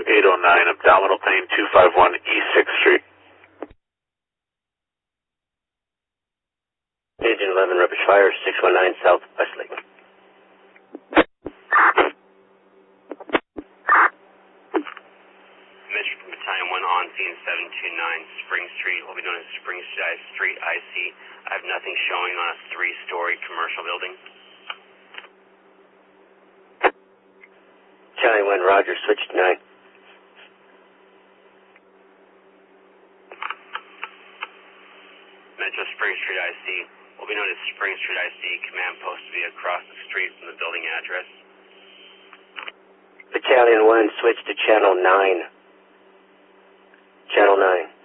809, abdominal pain, 251 East 6th Street. Agent 11, rubbish fire, 619 South Westlake. Mitch from Battalion 1 on scene 729 Spring Street, will be known as Spring Street IC. I have nothing showing on a 3-story commercial building. Charlie 1, Roger, switch to 9. Metro Spring Street IC, will be known as Spring Street IC. Command post to be across the street from the building address. Battalion 1, switch to Channel 9. Channel 9.